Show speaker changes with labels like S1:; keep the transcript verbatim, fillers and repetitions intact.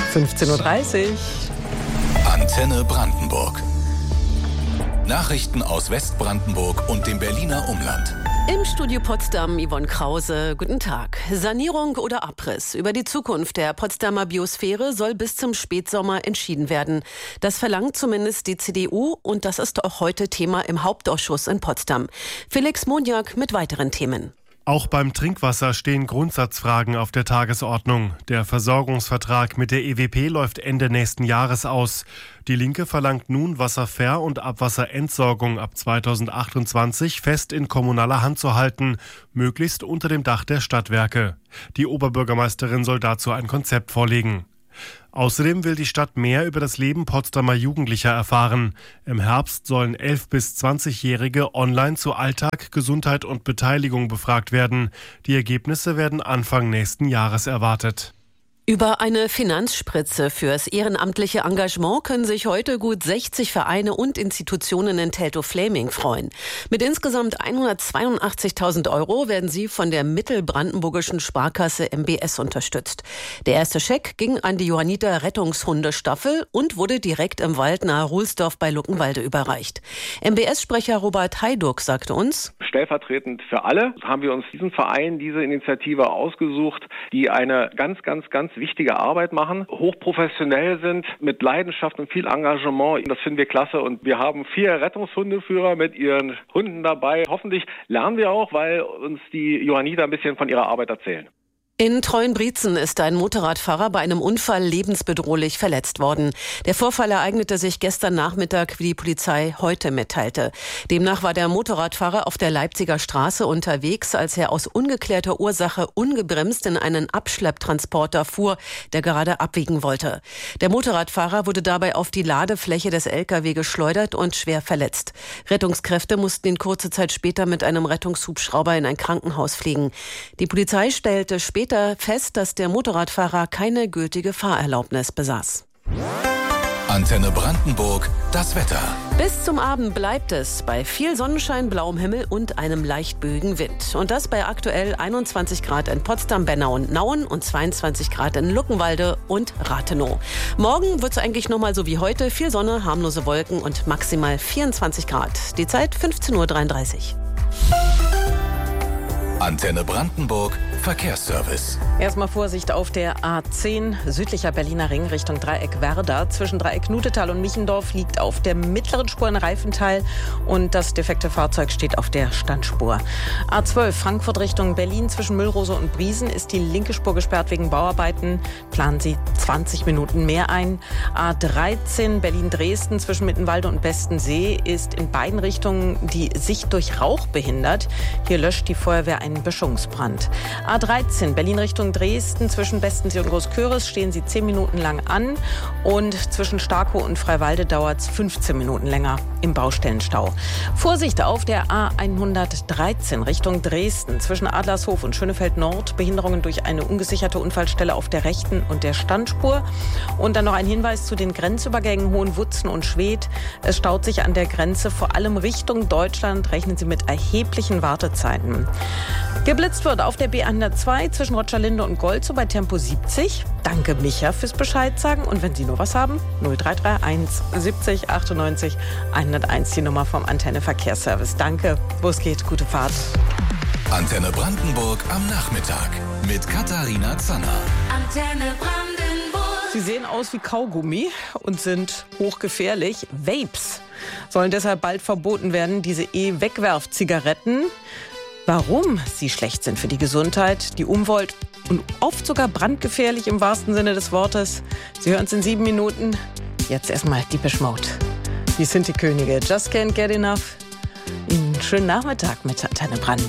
S1: fünfzehn Uhr dreißig.
S2: Antenne Brandenburg. Nachrichten aus Westbrandenburg und dem Berliner Umland.
S3: Im Studio Potsdam Yvonne Krause. Guten Tag. Sanierung oder Abriss? Über die Zukunft der Potsdamer Biosphäre soll bis zum Spätsommer entschieden werden. Das verlangt zumindest die C D U und das ist auch heute Thema im Hauptausschuss in Potsdam. Felix Moniak mit weiteren Themen.
S4: Auch beim Trinkwasser stehen Grundsatzfragen auf der Tagesordnung. Der Versorgungsvertrag mit der E W P läuft Ende nächsten Jahres aus. Die Linke verlangt nun, Wasserver- und Abwasserentsorgung ab zweitausendachtundzwanzig fest in kommunaler Hand zu halten, möglichst unter dem Dach der Stadtwerke. Die Oberbürgermeisterin soll dazu ein Konzept vorlegen. Außerdem will die Stadt mehr über das Leben Potsdamer Jugendlicher erfahren. Im Herbst sollen elf- bis zwanzigjährige online zu Alltag, Gesundheit und Beteiligung befragt werden. Die Ergebnisse werden Anfang nächsten Jahres erwartet.
S3: Über eine Finanzspritze fürs ehrenamtliche Engagement können sich heute gut sechzig Vereine und Institutionen in Teltow-Fläming freuen. Mit insgesamt hundertzweiundachtzigtausend Euro werden sie von der mittelbrandenburgischen Sparkasse M B S unterstützt. Der erste Scheck ging an die Johanniter Rettungshundestaffel und wurde direkt im Wald nahe Ruhlsdorf bei Luckenwalde überreicht. M B S-Sprecher Robert Heiduck sagte uns:
S5: Stellvertretend für alle haben wir uns diesen Verein, diese Initiative ausgesucht, die eine ganz, ganz, ganz wichtige Arbeit machen, hochprofessionell sind, mit Leidenschaft und viel Engagement. Das finden wir klasse und wir haben vier Rettungshundeführer mit ihren Hunden dabei. Hoffentlich lernen wir auch, weil uns die Johanniter ein bisschen von ihrer Arbeit erzählen.
S3: In Treuenbrietzen ist ein Motorradfahrer bei einem Unfall lebensbedrohlich verletzt worden. Der Vorfall ereignete sich gestern Nachmittag, wie die Polizei heute mitteilte. Demnach war der Motorradfahrer auf der Leipziger Straße unterwegs, als er aus ungeklärter Ursache ungebremst in einen Abschlepptransporter fuhr, der gerade abbiegen wollte. Der Motorradfahrer wurde dabei auf die Ladefläche des L K W geschleudert und schwer verletzt. Rettungskräfte mussten ihn kurze Zeit später mit einem Rettungshubschrauber in ein Krankenhaus fliegen. Die Polizei stellte später fest, dass der Motorradfahrer keine gültige Fahrerlaubnis besaß.
S2: Antenne Brandenburg, das Wetter.
S3: Bis zum Abend bleibt es bei viel Sonnenschein, blauem Himmel und einem leicht böigen Wind. Und das bei aktuell einundzwanzig Grad in Potsdam, Bennau und Nauen und zweiundzwanzig Grad in Luckenwalde und Rathenow. Morgen wird es eigentlich nochmal so wie heute. Viel Sonne, harmlose Wolken und maximal vierundzwanzig Grad. Die Zeit fünfzehn Uhr dreiunddreißig.
S2: Antenne Brandenburg, Verkehrsservice.
S1: Erstmal Vorsicht auf der A zehn, südlicher Berliner Ring Richtung Dreieck Werder. Zwischen Dreieck Nutetal und Michendorf liegt auf der mittleren Spur ein Reifenteil und das defekte Fahrzeug steht auf der Standspur. A zwölf, Frankfurt Richtung Berlin, zwischen Müllrose und Briesen ist die linke Spur gesperrt wegen Bauarbeiten. Planen Sie zwanzig Minuten mehr ein. A dreizehn, Berlin-Dresden, zwischen Mittenwalde und Bestensee ist in beiden Richtungen die Sicht durch Rauch behindert. Hier löscht die Feuerwehr einen Böschungsbrand. A dreizehn, Berlin Richtung Dresden, zwischen Bestensee und Großküritz stehen Sie zehn Minuten lang an und zwischen Starkow und Freiwalde dauert es fünfzehn Minuten länger im Baustellenstau. Vorsicht auf der A hundertdreizehn Richtung Dresden, zwischen Adlershof und Schönefeld Nord, Behinderungen durch eine ungesicherte Unfallstelle auf der rechten und der Standspur. Und dann noch ein Hinweis zu den Grenzübergängen Hohenwutzen und Schwedt. Es staut sich an der Grenze, vor allem Richtung Deutschland, rechnen Sie mit erheblichen Wartezeiten. Geblitzt wird auf der B hundertzwei zwischen Rotschalinde und Golzow bei Tempo siebzig. Danke, Micha, fürs Bescheid sagen. Und wenn Sie nur was haben, null drei drei eins siebzig achtundneunzig hunderteins, die Nummer vom Antenne Verkehrsservice. Danke, wo es geht, gute Fahrt.
S2: Antenne Brandenburg am Nachmittag mit Katharina Zanner.
S6: Antenne Brandenburg.
S1: Sie sehen aus wie Kaugummi und sind hochgefährlich. Vapes sollen deshalb bald verboten werden, diese E-Wegwerf-Zigaretten. Warum sie schlecht sind für die Gesundheit, die Umwelt und oft sogar brandgefährlich im wahrsten Sinne des Wortes. Sie hören es in sieben Minuten. Jetzt erstmal Depeche Mode. Die sind die Könige. Just can't get enough. Ihnen schönen Nachmittag mit Antenne Brandenburg.